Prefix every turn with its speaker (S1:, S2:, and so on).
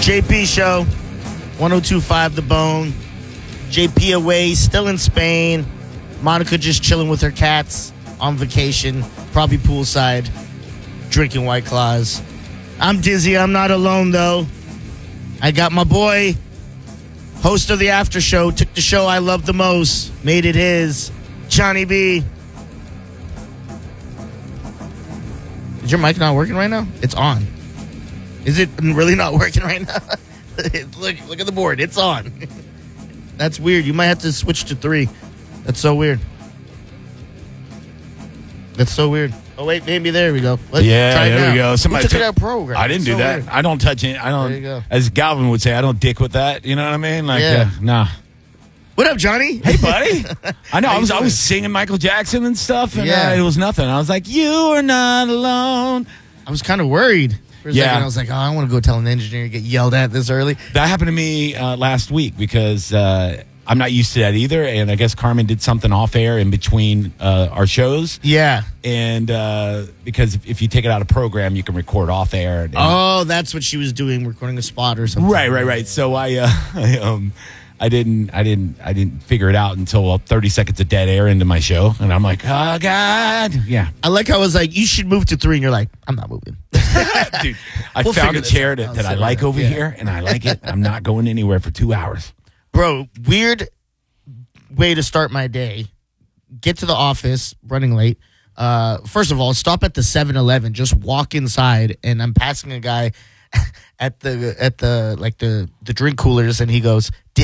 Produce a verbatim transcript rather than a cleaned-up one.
S1: J P Show, one oh two point five The Bone. J P away, still in Spain. Monica just chilling with her cats on vacation, probably poolside, drinking White Claws. I'm dizzy. I'm not alone, though. I got my boy, host of the after show, took the show I love the most, made it his, Johnny B. Is your mic not working right now? It's on. Is it really not working right now? look, look at the board. It's on. That's weird. You might have to switch to three. That's so weird. That's so weird. Oh, wait, maybe there we go. Let's
S2: yeah,
S1: try it
S2: there
S1: now.
S2: we go. Somebody
S1: Who took
S2: took,
S1: it out program.
S2: I didn't
S1: It's
S2: do
S1: so
S2: that.
S1: weird.
S2: I don't touch it. I don't.
S1: There you go.
S2: As Galvin would say, I don't dick with that. You know what I mean? Like,
S1: Yeah.
S2: uh, nah.
S1: What up, Johnny?
S2: Hey, buddy. I know.
S1: How
S2: I
S1: you
S2: was I
S1: doing?
S2: was singing Michael Jackson and stuff, and
S1: Yeah.
S2: uh, it was nothing. I was like, "You are not alone."
S1: I was kind of worried. For a
S2: Yeah.
S1: second, I was like, oh, I don't want to go tell an engineer to get yelled at this early.
S2: That happened to me uh, last week because uh, I'm not used to that either. And I guess Carmen did something off air in between uh, our shows.
S1: Yeah.
S2: And uh, because if you take it out of program, you can record off air. And,
S1: Oh, that's what she was doing, recording a spot or something.
S2: right, right, right. So I, uh, I, um, I didn't, I didn't, I didn't figure it out until uh, thirty seconds of dead air into my show, and I'm like, oh God, yeah,
S1: I like how I was like, you should move to three, and you're like, I'm not moving.
S2: dude. I
S1: We'll
S2: found
S1: figure
S2: a
S1: this
S2: chair
S1: out.
S2: that,
S1: I'll
S2: that I
S1: sit
S2: like
S1: with it.
S2: over
S1: Yeah.
S2: here, and I like it. I'm not going anywhere for two hours.
S1: Bro, weird way to start my day. Get to the office, running late. Uh, first of all, stop at the seven eleven, just walk inside, and I'm passing a guy at the, at the like the, the drink coolers, and he goes,